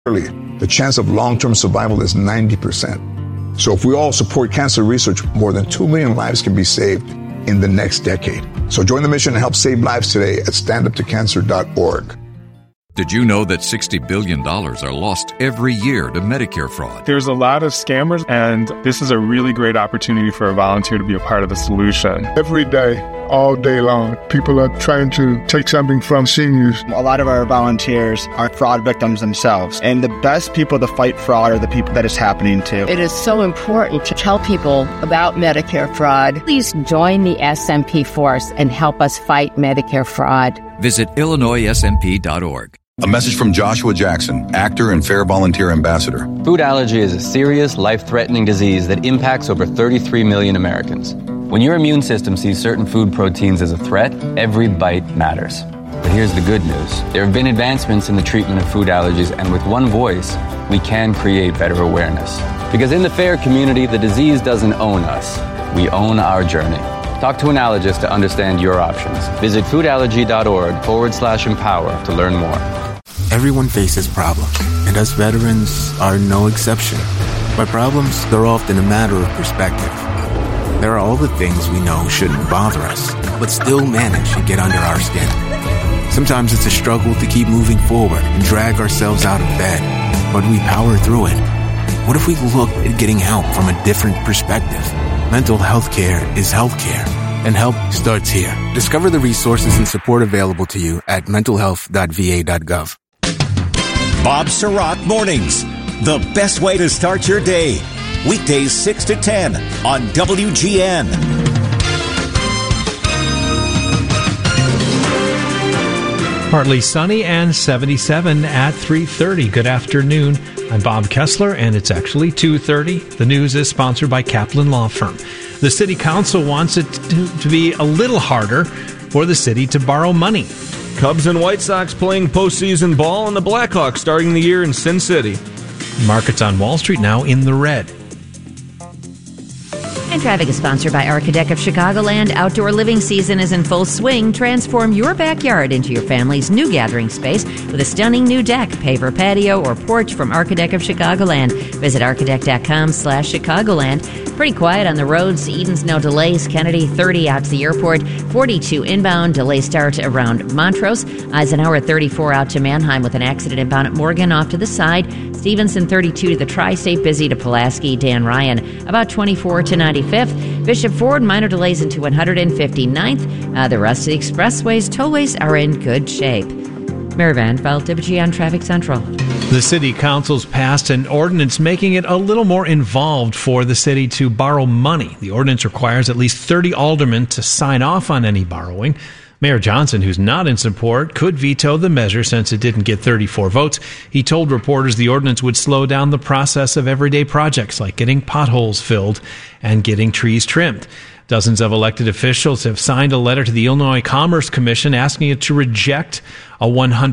the chance of long-term survival is 90%. So if we all support cancer research, more than 2 million lives can be saved in the next decade. So join the mission and help save lives today at standuptocancer.org. Did you know that $60 billion are lost every year to Medicare fraud? There's a lot of scammers, and this is a really great opportunity for a volunteer to be a part of the solution. Every day, all day long, people are trying to take something from seniors. A lot of our volunteers are fraud victims themselves, and the best people to fight fraud are the people that it's happening to. It is so important to tell people about Medicare fraud. Please join the SMP force and help us fight Medicare fraud. Visit IllinoisSMP.org. A message from Joshua Jackson, actor and Fair Volunteer Ambassador. Food allergy is a serious, life-threatening disease that impacts over 33 million Americans. When your immune system sees certain food proteins as a threat, every bite matters. But here's the good news. There have been advancements in the treatment of food allergies, and with one voice, we can create better awareness. Because in the FAIR community, the disease doesn't own us. We own our journey. Talk to an allergist to understand your options. Visit foodallergy.org/empower to learn more. Everyone faces problems, and us veterans are no exception. But problems, they're often a matter of perspective. There are all the things we know shouldn't bother us, but still manage to get under our skin. Sometimes it's a struggle to keep moving forward and drag ourselves out of bed, but we power through it. What if we looked at getting help from a different perspective? Mental health care is health care, and help starts here. Discover the resources and support available to you at mentalhealth.va.gov. Bob Surratt Mornings, the best way to start your day. Weekdays 6 to 10 on WGN. Partly sunny and 77 at 3:30. Good afternoon. I'm Bob Kessler, and it's actually 2:30. The news is sponsored by Kaplan Law Firm. The City Council wants it to be a little harder for the city to borrow money. Cubs and White Sox playing postseason ball, and the Blackhawks starting the year in Sin City. Markets on Wall Street now in the red. And traffic is sponsored by Architect of Chicagoland. Outdoor living season is in full swing. Transform your backyard into your family's new gathering space with a stunning new deck, paver patio, or porch from Architect of Chicagoland. Visit architect.com/Chicagoland. Pretty quiet on the roads. Eden's no delays. Kennedy 30 out to the airport. 42 inbound. Delay start around Montrose. Eisenhower 34 out to Mannheim with an accident inbound at Morgan off to the side. Stevenson 32 to the Tri-State, busy to Pulaski. Dan Ryan about 24 to 95th. Bishop Ford, minor delays into 159th. The rest of the expressways, tollways are in good shape. Mary Van Veld, WGN Traffic Central. The City Council's passed an ordinance making it a little more involved for the city to borrow money. The ordinance requires at least 30 aldermen to sign off on any borrowing. Mayor Johnson, who's not in support, could veto the measure since it didn't get 34 votes. He told reporters the ordinance would slow down the process of everyday projects like getting potholes filled and getting trees trimmed. Dozens of elected officials have signed a letter to the Illinois Commerce Commission asking it to reject a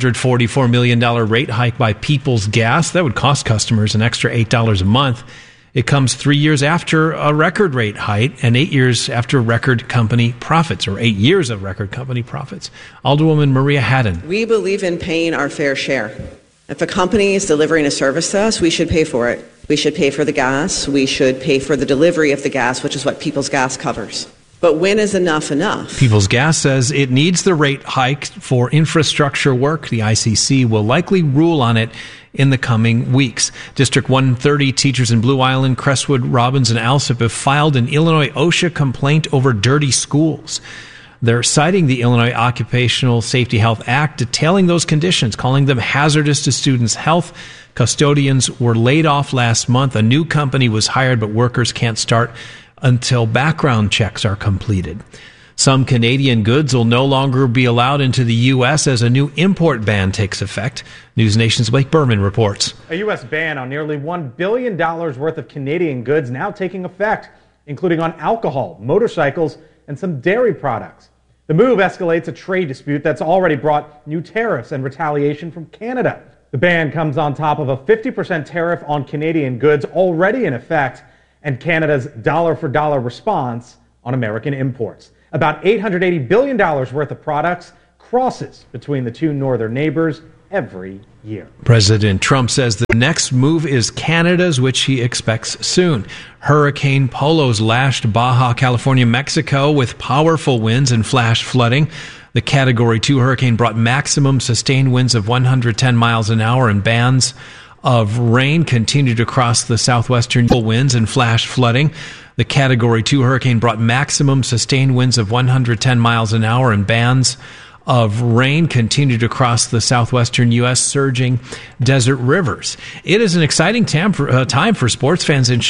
$144 million rate hike by Peoples Gas. That would cost customers an extra $8 a month. It comes 3 years after a record rate hike and 8 years after record company profits, or 8 years of record company profits. Alderwoman Maria Haddon. We believe in paying our fair share. If a company is delivering a service to us, we should pay for it. We should pay for the gas. We should pay for the delivery of the gas, which is what Peoples Gas covers. But when is enough enough? Peoples Gas says it needs the rate hike for infrastructure work. The ICC will likely rule on it in the coming weeks. District 130 teachers in Blue Island, Crestwood, Robbins, and Alsip have filed an Illinois OSHA complaint over dirty schools. They're citing the Illinois Occupational Safety Health Act, detailing those conditions, calling them hazardous to students' health. Custodians were laid off last month. A new company was hired, but workers can't start until background checks are completed. Some Canadian goods will no longer be allowed into the U.S. as a new import ban takes effect. News Nation's Blake Berman reports. A U.S. ban on nearly $1 billion worth of Canadian goods now taking effect, including on alcohol, motorcycles, and some dairy products. The move escalates a trade dispute that's already brought new tariffs and retaliation from Canada. The ban comes on top of a 50% tariff on Canadian goods already in effect and Canada's dollar-for-dollar response on American imports. About $880 billion worth of products crosses between the two northern neighbors every year. President Trump says the next move is Canada's, which he expects soon. Hurricane Polo's lashed Baja California, Mexico with powerful winds and flash flooding. The Category 2 hurricane brought maximum sustained winds of 110 miles an hour, and bands of rain continued across the southwestern winds and flash flooding. The Category 2 hurricane brought maximum sustained winds of 110 miles an hour, and bands of rain continued across the southwestern U.S., surging desert rivers. It is an exciting time for sports fans in